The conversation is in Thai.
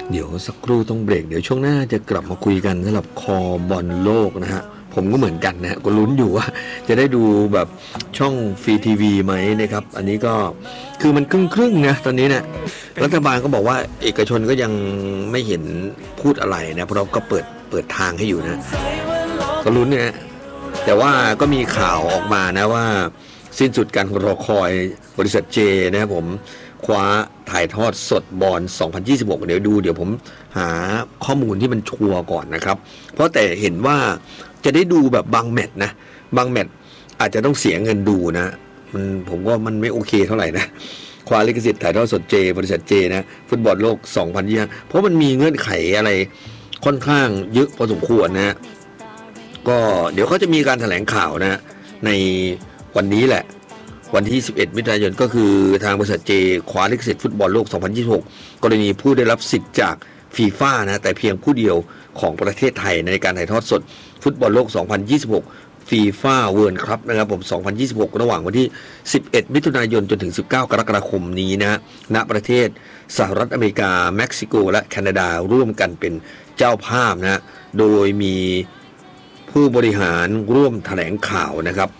เดี๋ยวสักครู่ต้องเบรกเดี๋ยวช่วงหน้าจะกลับมาคุยกันสำหรับคอบอลโลกนะฮะผมก็เหมือนกันนะฮะก็ลุ้นอยู่ว่าจะได้ดูแบบช่องฟรีทีวีไหมนะครับอันนี้ก็คือมันครึ่งๆนะตอนนี้เนี่ยรัฐบาลก็บอกว่าเอกชนก็ยังไม่เห็นพูดอะไรนะเพราะเราก็เปิดทางให้อยู่นะก็ลุ้นเนี่ยแต่ว่าก็มีข่าวออกมานะว่าสิ้นสุดการรอคอยบริษัทเจนะครับผมคว้าถ่ายทอดสดบอล2026เดี๋ยวผมหาข้อมูลที่มันชัวร์ก่อนนะครับเพราะแต่เห็นว่าจะได้ดูแบบบางแมตช์นะบางแมตช์อาจจะต้องเสียเงินดูนะผมว่ามันไม่โอเคเท่าไหร่นะคว้าลิขสิทธิ์ถ่ายทอดสดเจบริษัทเจนะฟุตบอลโลก2025เพราะมันมีเงื่อนไขอะไรค่อนข้างเยอะพอสมควรนะก็เดี๋ยวเขาจะมีการแถลงข่าวนะในวันนี้แหละวันที่11มิถุนายนก็คือทางบริษัทเจคว้าลิขสิทธิ์ฟุตบอลโลก2026กรณีผู้ได้รับสิทธิ์จากฟีฟ่านะแต่เพียงผู้เดียวของประเทศไทยในการถ่ายทอดสดฟุตบอลโลก2026ฟีฟ่าเวิลด์คัพนะครับผม2026ระหว่างวันที่11มิถุนายนจนถึง19กรกฎาคมนี้นะณประเทศสหรัฐอเมริกาเม็กซิโกและแคนาดาร่วมกันเป็นเจ้าภาพนะโดยมีผู้บริหารร่วมแถลงข่าวนะครับ